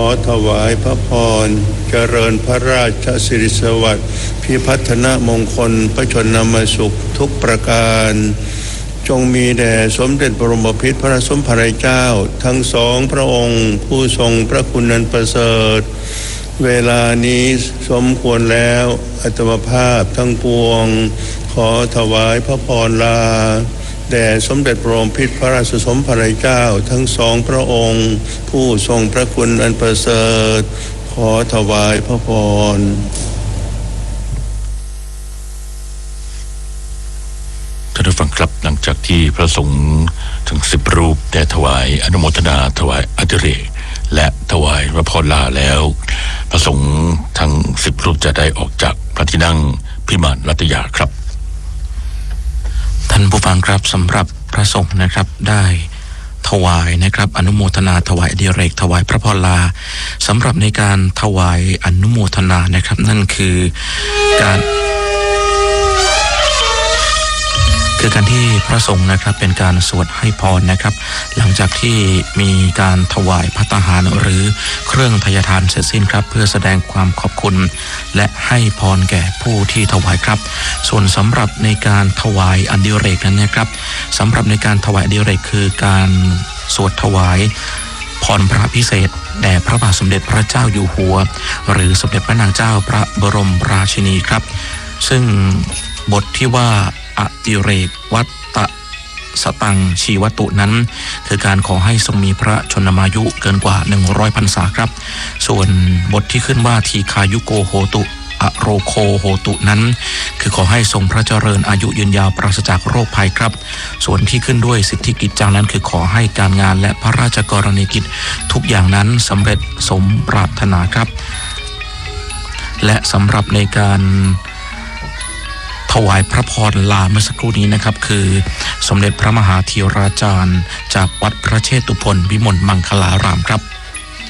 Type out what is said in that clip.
ถวายพระพรเจริญพระราชสิริสวัสดิ์พิพัฒนมงคลพระชนมสุขทุกประการจงมีแด่สมเด็จบรมพิตรพระสมภารเจ้าทั้งสองพระองค์ผู้ทรงพระคุณอันประเสริฐเวลานี้สมควรแล้วอัตมภาพทั้งปวงขอถวายพระพรลาแด่สมเด็จบรมพิตรพระราชสมภารเจ้าทั้งสองพระองค์ผู้ทรงพระคุณอันประเสริฐขอถวายพระพรท่านผู้ฟังครับหลังจากที่พระสงฆ์ถึง10รูปได้ถวายอนุโมทนาถวายอดิเรกและถวายพระพรลาแล้วพระสงฆ์ทั้ง10รูปจะได้ออกจากพระที่นั่งพิมานรัตยาครับท่านผู้ฟังครับสำหรับพระสงฆ์นะครับได้ถวายนะครับอนุโมทนาถวายอดิเรกถวายพระพรลาสำหรับในการถวายอนุโมทนานะครับนั่นคือการที่พระสงฆ์นะครับเป็นการสวดให้พรนะครับหลังจากที่มีการถวายภัตตาหารหรือเครื่องทายทานเสร็จสิ้นครับเพื่อแสดงความขอบคุณและให้พรแก่ผู้ที่ถวายครับส่วนสำหรับในการถวายอดิเรกนั้นนะครับสำหรับในการถวายอดิเรกคือการสวดถวายพรพระพิเศษแด่พระบาทสมเด็จพระเจ้าอยู่หัวหรือสมเด็จพระนางเจ้าพระบรมราชินีครับซึ่งบทที่ว่าอดิเรกวัตตสตังชีวตุนั้นคือการขอให้ทรงมีพระชนมายุเกินกว่า100พรรษาครับส่วนบทที่ขึ้นว่าทีคายุโกโหตุอโรโคโหตุนั้นคือขอให้ทรงพระเจริญอายุยืนยาวปราศจากโรคภัยครับส่วนที่ขึ้นด้วยสิทธิกิจจานั้นคือขอให้การงานและพระราชกรณียกิจทุกอย่างนั้นสำเร็จสมปรารถนาครับและสำหรับในการถวายพระพรลาเมื่อสักครู่นี้นะครับคือสมเด็จพระมหาธีราจารย์จากวัดพระเชตุพนวิมลมังคลารามครับ